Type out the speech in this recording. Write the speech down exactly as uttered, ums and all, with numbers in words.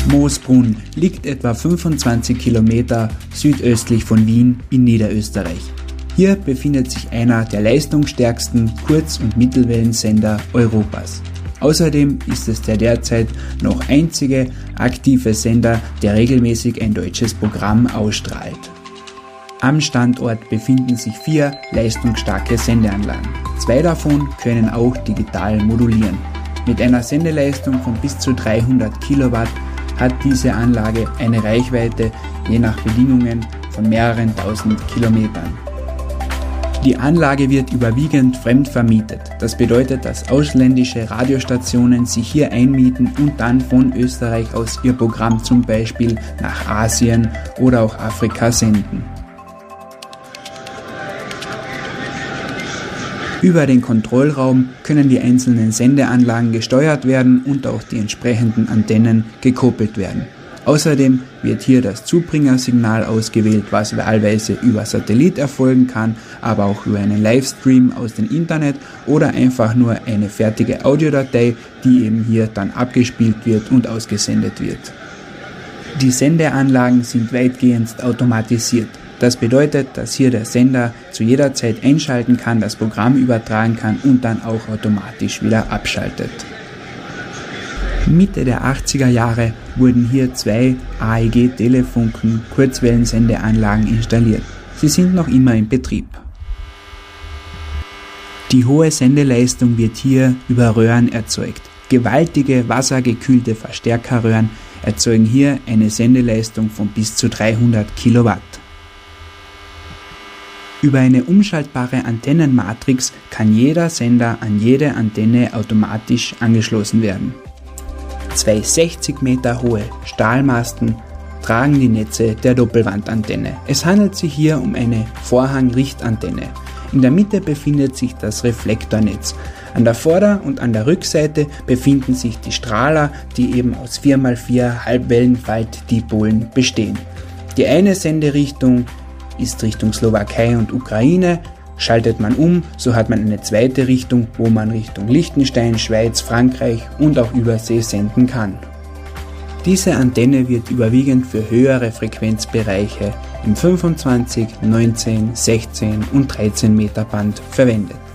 Moosbrunn liegt etwa fünfundzwanzig Kilometer südöstlich von Wien in Niederösterreich. Hier befindet sich einer der leistungsstärksten Kurz- und Mittelwellensender Europas. Außerdem ist es der derzeit noch einzige aktive Sender, der regelmäßig ein deutsches Programm ausstrahlt. Am Standort befinden sich vier leistungsstarke Sendeanlagen. Zwei davon können auch digital modulieren. Mit einer Sendeleistung von bis zu dreihundert Kilowatt hat diese Anlage eine Reichweite je nach Bedingungen von mehreren tausend Kilometern. Die Anlage wird überwiegend fremd vermietet. Das bedeutet, dass ausländische Radiostationen sich hier einmieten und dann von Österreich aus ihr Programm zum Beispiel nach Asien oder auch Afrika senden. Über den Kontrollraum können die einzelnen Sendeanlagen gesteuert werden und auch die entsprechenden Antennen gekoppelt werden. Außerdem wird hier das Zubringersignal ausgewählt, was wahlweise über Satellit erfolgen kann, aber auch über einen Livestream aus dem Internet oder einfach nur eine fertige Audiodatei, die eben hier dann abgespielt wird und ausgesendet wird. Die Sendeanlagen sind weitgehend automatisiert. Das bedeutet, dass hier der Sender zu jeder Zeit einschalten kann, das Programm übertragen kann und dann auch automatisch wieder abschaltet. Mitte der achtziger Jahre wurden hier zwei A E G-Telefunken Kurzwellensendeanlagen installiert. Sie sind noch immer in Betrieb. Die hohe Sendeleistung wird hier über Röhren erzeugt. Gewaltige wassergekühlte Verstärkerröhren erzeugen hier eine Sendeleistung von bis zu dreihundert Kilowatt. Über eine umschaltbare Antennenmatrix kann jeder Sender an jede Antenne automatisch angeschlossen werden. Zwei sechzig Meter hohe Stahlmasten tragen die Netze der Doppelwandantenne. Es handelt sich hier um eine Vorhang-Richtantenne. In der Mitte befindet sich das Reflektornetz. An der Vorder- und an der Rückseite befinden sich die Strahler, die eben aus vier mal vier Halbwellenfalt-Dipolen bestehen. Die eine Senderichtung ist Richtung Slowakei und Ukraine. Schaltet man um, so hat man eine zweite Richtung, wo man Richtung Liechtenstein, Schweiz, Frankreich und auch Übersee senden kann. Diese Antenne wird überwiegend für höhere Frequenzbereiche im fünfundzwanzig, neunzehn, sechzehn und dreizehn Meter Band verwendet.